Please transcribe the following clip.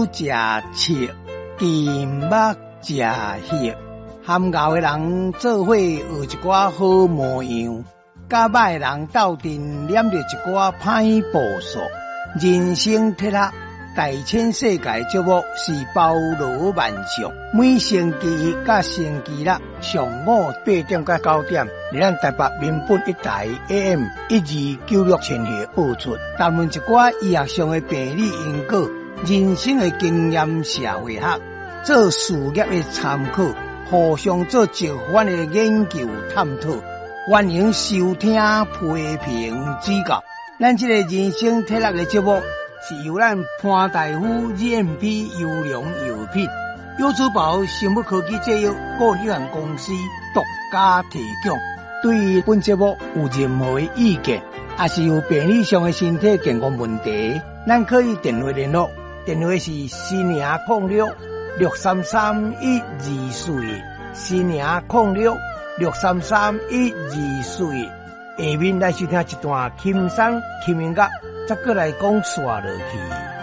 食切，金目食血。含熬的人做伙学一寡好模样，甲歹人斗阵念着一寡歹步数。人生铁盒，大千世界节目是包罗万象，每星期一甲星期六上午8点到9点，伫咱台北民本一台 AM1296千赫播出，谈论一寡医学上的病理因果、人生的经验、社会学、做事业的参考，互相做一番的研究探讨。欢迎收听、批评、指教。咱这个人生铁盒的节目。是由咱潘大夫 GMP 优良药品优珠宝生物科技制药个人有限公司独家提供。对于本节目有任何的意见，也是有病理上的身体健康问题，咱可以电话联络，电话是4006-633-124，4006-633-124。下面来收听一段轻松轻音乐，再过来讲煞落去。